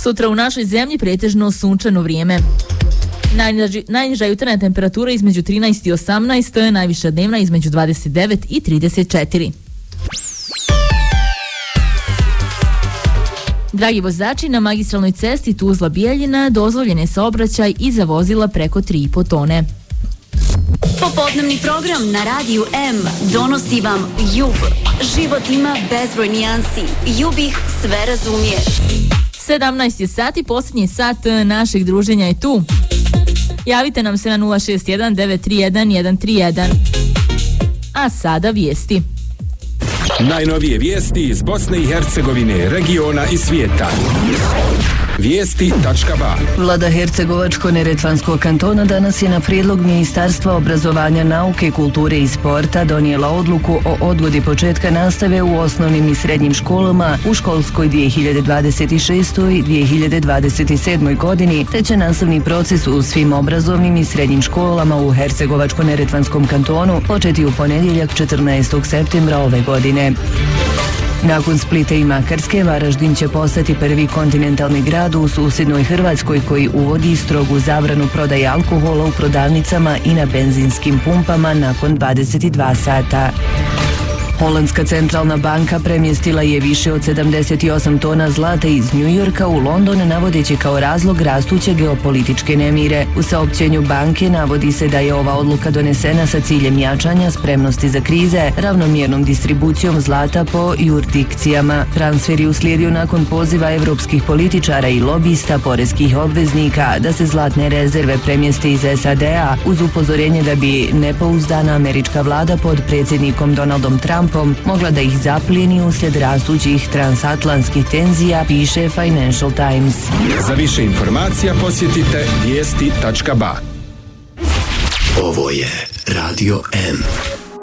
Sutra u našoj zemlji pretežno sunčano vrijeme. Najniža jutarnja temperatura između 13 i 18, najviša dnevna između 29 i 34. Dragi vozači, na magistralnoj cesti Tuzla-Bijeljina dozvoljen je saobraćaj i za vozila preko 3,5 tone. Popodnevni program na Radiju M donosi vam JUB. Život ima bezbroj nijansi. JUB ih sve razumije. 17 je sati, posljednji sat našeg druženja je tu. Javite nam se na 061 931 131. A sada vijesti. Najnovije vijesti iz Bosne i Hercegovine, regiona i svijeta. Vijesti.ba. Vlada Hercegovačko-neretvanskog kantona danas je na prijedlog Ministarstva obrazovanja, nauke, kulture i sporta donijela odluku o odgodi početka nastave u osnovnim i srednjim školama u školskoj 2026. i 2027. godini, te će nastavni proces u svim obrazovnim i srednjim školama u Hercegovačko-neretvanskom kantonu početi u ponedjeljak 14. septembra ove godine. Nakon Splita i Makarske, Varaždin će postati prvi kontinentalni grad u susjednoj Hrvatskoj koji uvodi strogu zabranu prodaje alkohola u prodavnicama i na benzinskim pumpama nakon 22 sata. Holandska centralna banka premjestila je više od 78 tona zlata iz New Yorka u London, navodeći kao razlog rastuće geopolitičke nemire. U saopćenju banke navodi se da je ova odluka donesena sa ciljem jačanja spremnosti za krize, ravnomjernom distribucijom zlata po jurisdikcijama. Transfer je uslijedio nakon poziva evropskih političara i lobista poreskih obveznika da se zlatne rezerve premjeste iz SAD-a, uz upozorenje da bi nepouzdana američka vlada pod predsjednikom Donaldom Trumpom mogla da ih zaplijeni uslijed rastućih transatlantskih tenzija, piše Financial Times. Za više informacija posjetite vijesti.ba. Ovo je Radio M.